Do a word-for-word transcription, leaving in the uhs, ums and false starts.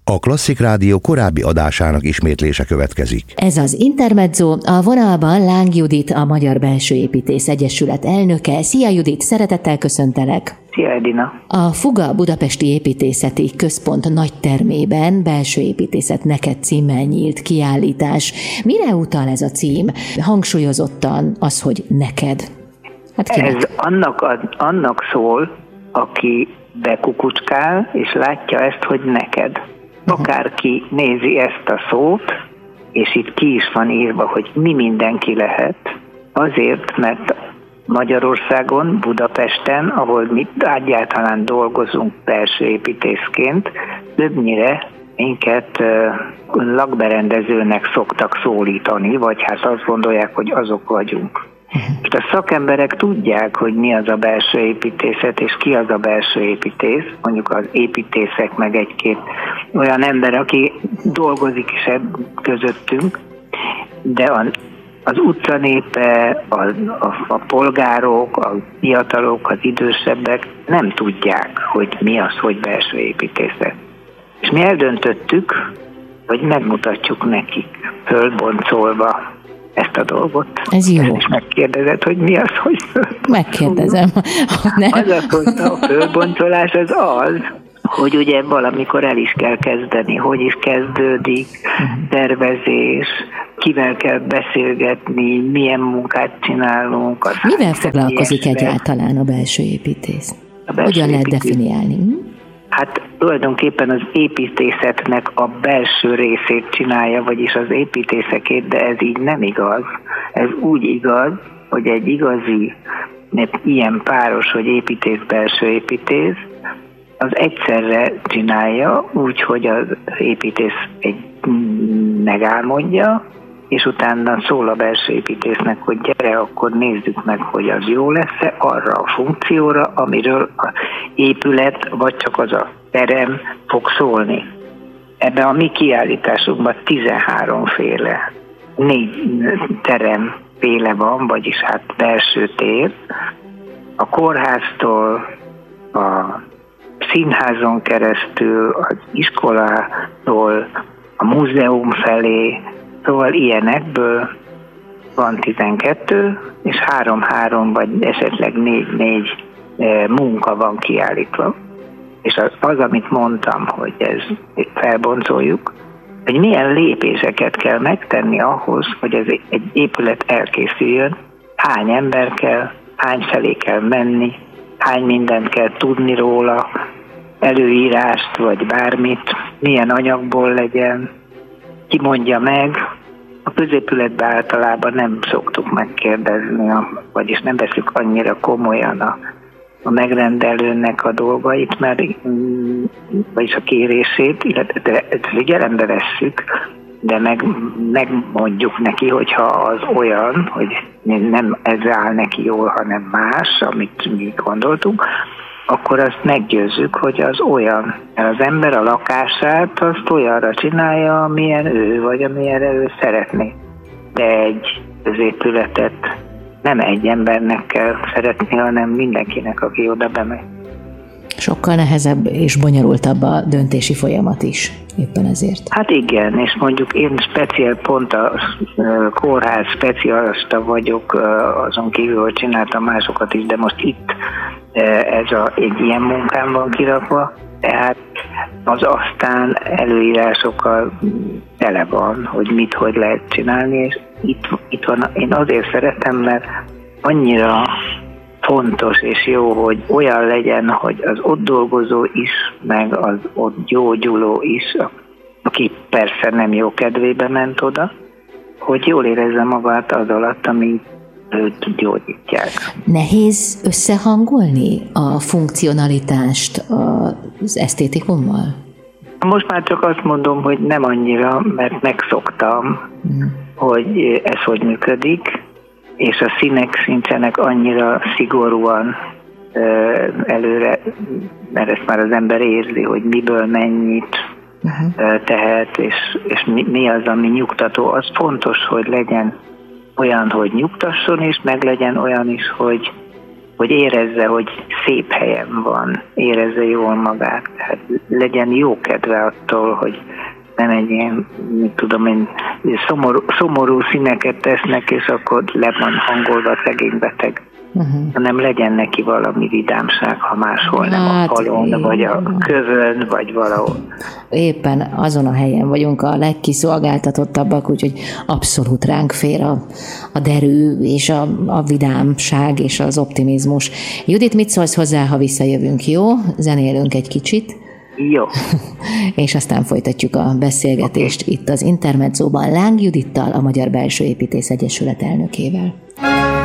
A Klasszik Rádió korábbi adásának ismétlése következik. Ez az Intermezzo, a vonalban Láng Judit, a Magyar Belső Építész Egyesület elnöke. Szia Judit, szeretettel köszöntelek! Szia Edina! A Fuga Budapesti Építészeti Központ nagytermében Belső építészet neked címmel nyílt kiállítás. Mire utal ez a cím? Hangsúlyozottan az, hogy neked. Hát kinek? Ez annak, annak szól, aki bekukucskál, és látja ezt, hogy neked. Akárki nézi ezt a szót, és itt ki is van írva, hogy mi mindenki lehet, azért, mert Magyarországon, Budapesten, ahol mi egyáltalán dolgozunk belső építészként, többnyire minket lakberendezőnek szoktak szólítani, vagy hát azt gondolják, hogy azok vagyunk. Most a szakemberek tudják, hogy mi az a belső építészet, és ki az a belső építész, mondjuk az építészek, meg egy-két olyan ember, aki dolgozik is közöttünk, de a, az utcanépe, a, a, a polgárok, a fiatalok, az idősebbek nem tudják, hogy mi az, hogy belső építészet. És mi eldöntöttük, hogy megmutatjuk nekik, fölboncolva ezt a dolgot. Ez jó. És megkérdezed, hogy mi az, hogy megkérdezem. Nem. Az az, hogy a fölboncolás az az, hogy ugye valamikor el is kell kezdeni, hogy is kezdődik, tervezés, kivel kell beszélgetni, milyen munkát csinálunk. Mivel foglalkozik egyáltalán a belső építész? A belső Hogyan építész? Lehet definiálni? Hát tulajdonképpen az építészetnek a belső részét csinálja, vagyis az építészekét, de ez így nem igaz. Ez úgy igaz, hogy egy igazi ilyen páros, hogy építész, belső építész, az egyszerre csinálja, úgy, hogy az építész egy megálmodja, és utána szól a belső építésznek, hogy gyere, akkor nézzük meg, hogy az jó lesz-e arra a funkcióra, amiről az épület, vagy csak az a terem fog szólni. Ebben a mi kiállításunkban tizenháromféle, négy teremféle van, vagyis hát belső tér. A kórháztól, a színházon keresztül, az iskolától, a múzeum felé, szóval ilyenekből van tizenkettő, és három-három, vagy esetleg négy-négy munka van kiállítva. És az, az, amit mondtam, hogy ez felboncoljuk, hogy milyen lépéseket kell megtenni ahhoz, hogy ez egy épület elkészüljön, hány ember kell, hány felé kell menni, hány mindent kell tudni róla, előírást, vagy bármit, milyen anyagból legyen, ki mondja meg. A középületben általában nem szoktuk megkérdezni, vagyis nem veszük annyira komolyan a, a megrendelőnek a dolgait, mert, vagyis a kérését, illetve figyelembe vesszük, de meg, megmondjuk neki, hogyha az olyan, hogy nem ez áll neki jól, hanem más, amit mi gondoltunk, akkor azt meggyőzzük, hogy az olyan. Az ember a lakását azt olyanra csinálja, amilyen ő, vagy amilyenre ő szeretné. De egy középületet nem egy embernek kell szeretni, hanem mindenkinek, aki oda bemegy. Sokkal nehezebb és bonyolultabb a döntési folyamat is, éppen ezért. Hát igen, és mondjuk én speciál pont a kórház specialista vagyok, azon kívül, hogy csináltam másokat is, de most itt ez a, egy ilyen munkám van kirakva, tehát az aztán előírásokkal tele van, hogy mit, hogy lehet csinálni, és itt, itt van, én azért szeretem, mert annyira fontos és jó, hogy olyan legyen, hogy az ott dolgozó is, meg az ott gyógyuló is, aki persze nem jó kedvébe ment oda, hogy jól érezze magát az alatt, ami őt gyógyítják. Nehéz összehangolni a funkcionalitást az esztétikummal? Most már csak azt mondom, hogy nem annyira, mert megszoktam, mm. hogy ez hogy működik, és a színek nincsenek annyira szigorúan ö, előre, mert ezt már az ember érzi, hogy miből mennyit uh-huh. ö, tehet, és, és mi, mi az, ami nyugtató. Az fontos, hogy legyen olyan, hogy nyugtasson is, meg legyen olyan is, hogy hogy érezze, hogy szép helyen van, érezze jól magát, tehát legyen jó kedve attól, hogy nem egy ilyen, mit tudom én, szomorú, szomorú színeket tesznek, és akkor le van hangolva a szegény beteg. Uh-huh. Hanem legyen neki valami vidámság, ha máshol hát, nem a falon, én... vagy a kövön, vagy valahol. Éppen azon a helyen vagyunk a legkiszolgáltatottabbak, úgyhogy abszolút ránk fér a, a derű, és a, a vidámság, és az optimizmus. Judit, mit szólsz hozzá, ha visszajövünk, jó? Zenélünk egy kicsit. Jó. És aztán folytatjuk a beszélgetést okay. Itt az Intermedzóban Láng Judittal, a Magyar Belső Építész Egyesület elnökével.